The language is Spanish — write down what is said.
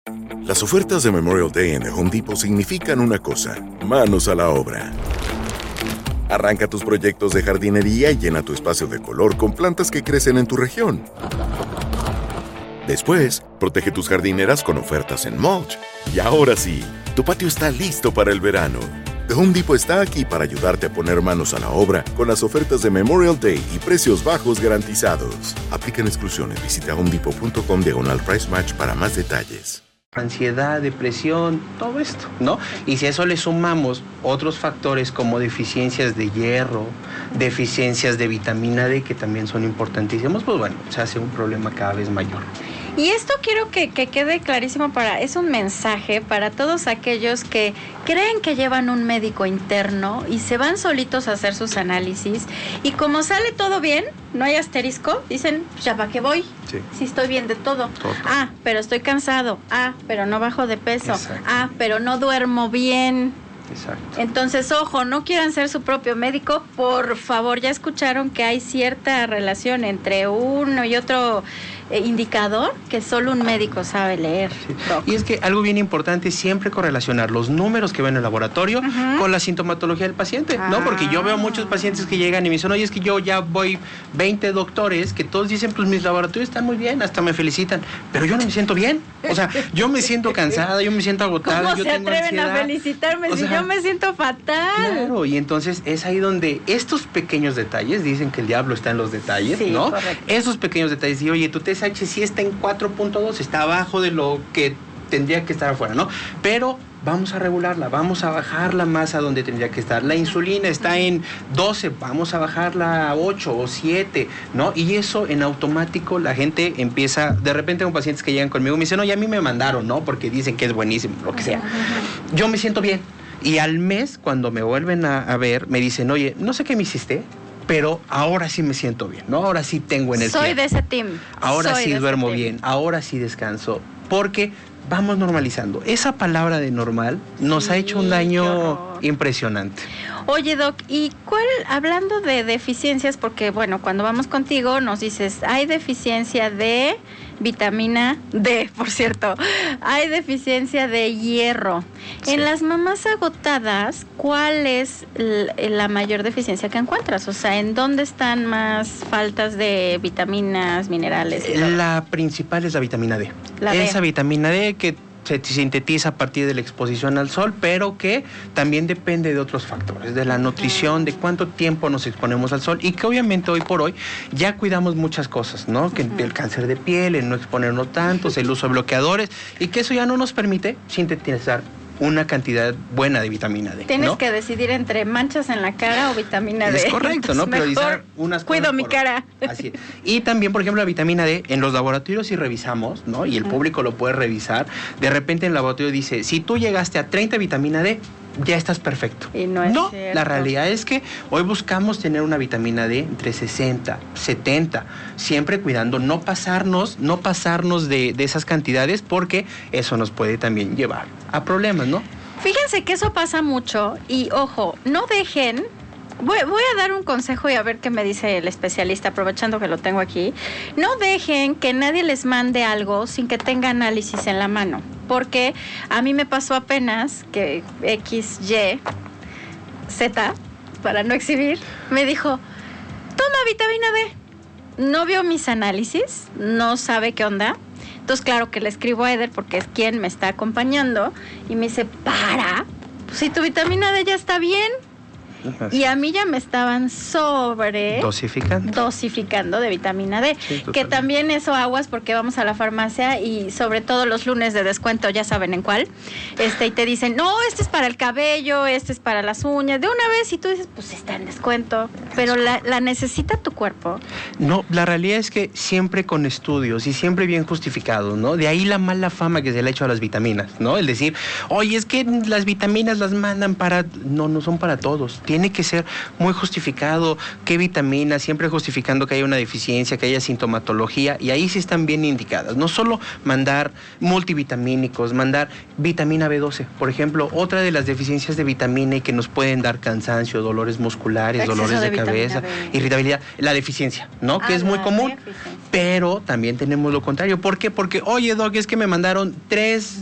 Las ofertas de Memorial Day en The Home Depot significan una cosa: manos a la obra. Arranca tus proyectos de jardinería y llena tu espacio de color con plantas que crecen en tu región. Después, protege tus jardineras con ofertas en mulch. Y ahora sí, tu patio está listo para el verano. The Home Depot está aquí para ayudarte a poner manos a la obra con las ofertas de Memorial Day y precios bajos garantizados. Aplican exclusiones. Visita homedepot.com/price match para más detalles. Ansiedad, depresión, todo esto, ¿no? Y si a eso le sumamos otros factores como deficiencias de hierro, deficiencias de vitamina D, que también son importantísimos, pues bueno, se hace un problema cada vez mayor. Y esto quiero que quede clarísimo es un mensaje para todos aquellos que creen que llevan un médico interno y se van solitos a hacer sus análisis y como sale todo bien, no hay asterisco, dicen, ya para qué voy, sí estoy bien de todo. Pero estoy cansado, pero no bajo de peso, exacto. Pero no duermo bien. Exacto. Entonces, ojo, no quieran ser su propio médico, por favor. Ya escucharon que hay cierta relación entre uno y otro indicador que solo un médico sabe leer. Sí. Y es que algo bien importante es siempre correlacionar los números que ven en el laboratorio con la sintomatología del paciente, ¿no? Porque yo veo muchos pacientes que llegan y me dicen, oye, es que yo ya voy 20 doctores que todos dicen, pues mis laboratorios están muy bien, hasta me felicitan, pero yo no me siento bien. O sea, yo me siento cansada, yo me siento agotada, yo tengo ansiedad. ¿Cómo se atreven a felicitarme si yo me siento fatal? Claro, y entonces es ahí donde estos pequeños detalles, dicen que el diablo está en los detalles, sí, ¿no? Correcto. Esos pequeños detalles, y oye, tu TSH sí está en 4.2, está abajo de lo que tendría que estar afuera, ¿no? Pero vamos a regularla, vamos a bajarla más a donde tendría que estar. La insulina está en 12, vamos a bajarla a 8 o 7, ¿no? Y eso en automático la gente empieza, de repente tengo pacientes que llegan conmigo y me dicen, oye, a mí me mandaron, ¿no? Porque dicen que es buenísimo, lo que sea. Yo me siento bien. Y al mes, cuando me vuelven a ver, me dicen, oye, no sé qué me hiciste, pero ahora sí me siento bien, ¿no? Ahora sí tengo energía. Soy de ese team. Ahora sí duermo bien, ahora sí descanso, porque vamos normalizando. Esa palabra de normal nos ha hecho un daño impresionante. Oye, Doc, ¿y hablando de deficiencias, porque bueno, cuando vamos contigo nos dices, hay deficiencia de vitamina D, por cierto, hay deficiencia de hierro. Sí. En las mamás agotadas, ¿cuál es la mayor deficiencia que encuentras? O sea, ¿en dónde están más faltas de vitaminas, minerales? La principal es la vitamina D. Esa vitamina D que se sintetiza a partir de la exposición al sol, pero que también depende de otros factores, de la nutrición, de cuánto tiempo nos exponemos al sol, y que obviamente hoy por hoy ya cuidamos muchas cosas, ¿no? Que el cáncer de piel, el no exponernos tantos, el uso de bloqueadores, y que eso ya no nos permite sintetizar una cantidad buena de vitamina D. Tienes que decidir entre manchas en la cara o vitamina D. Es correcto, ¿no? Priorizar unas cosas. Cuido mi cara. Así es. Y también, por ejemplo, la vitamina D, en los laboratorios si revisamos, ¿no? Y el público lo puede revisar, de repente en el laboratorio dice, si tú llegaste a 30 vitamina D, ya estás perfecto. Y no es cierto. La realidad es que hoy buscamos tener una vitamina D entre 60, 70, siempre cuidando no pasarnos de esas cantidades, porque eso nos puede también llevar a problemas, ¿no? Fíjense que eso pasa mucho y ojo, no dejen. Voy a dar un consejo y a ver qué me dice el especialista, aprovechando que lo tengo aquí. No dejen que nadie les mande algo sin que tenga análisis en la mano. Porque a mí me pasó apenas que XY, Z, para no exhibir, me dijo, toma vitamina D. No vio mis análisis, no sabe qué onda. Entonces, claro que le escribo a Eder porque es quien me está acompañando. Y me dice, pues si tu vitamina D ya está bien. Y a mí ya me estaban dosificando de vitamina D, sí, que también eso aguas porque vamos a la farmacia y sobre todo los lunes de descuento, ya saben en cuál, y te dicen, no, este es para el cabello, este es para las uñas, de una vez, y tú dices, pues está en descuento, pero la necesita tu cuerpo. No, la realidad es que siempre con estudios y siempre bien justificados, ¿no? De ahí la mala fama que se le ha hecho a las vitaminas, ¿no? El decir, oye, es que las vitaminas las mandan para... No son para todos. tiene que ser muy justificado qué vitaminas, siempre justificando que haya una deficiencia, que haya sintomatología, y ahí sí están bien indicadas. No solo mandar multivitamínicos, mandar vitamina B12, por ejemplo, otra de las deficiencias de vitamina y que nos pueden dar cansancio, dolores musculares, dolores de cabeza, irritabilidad, la deficiencia, ¿no? Que es muy común, pero también tenemos lo contrario. ¿Por qué? Porque, oye, Doc, es que me mandaron 3